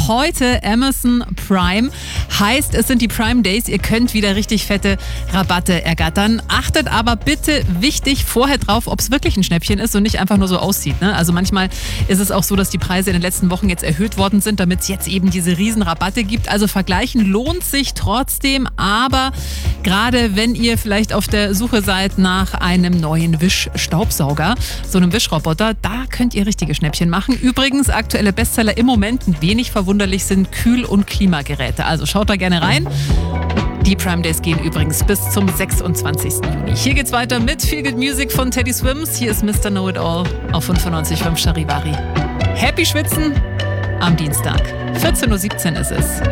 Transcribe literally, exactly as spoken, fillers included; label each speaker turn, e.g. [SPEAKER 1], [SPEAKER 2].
[SPEAKER 1] heute Amazon Prime. Heißt, es sind die Prime Days. Ihr könnt wieder richtig fette Rabatte ergattern. Achtet aber bitte wichtig vorher drauf, ob es wirklich ein Schnäppchen ist und nicht einfach nur so aussieht. Ne? Also manchmal ist es auch so, dass die Preise in den letzten Wochen jetzt erhöht worden sind, damit es jetzt eben diese riesen Rabatte gibt. Also vergleichen lohnt sich trotzdem. Aber gerade wenn ihr vielleicht auf der Suche seid nach einem neuen Wischstaubsauger, so einem Wischroboter, da könnt ihr richtige Schnäppchen machen. Übrigens, aktuelle Bestseller im Moment, ein wenig verwunderlich, sind Kühl- und Klimageräte. Also schaut da gerne rein. Die Prime Days gehen übrigens bis zum sechsundzwanzigsten Juni. Hier geht's weiter mit Feel Good Music von Teddy Swims. Hier ist Mister Know It All auf fünfundneunzig Komma fünf Charivari. Happy Schwitzen am Dienstag. vierzehn Uhr siebzehn ist es.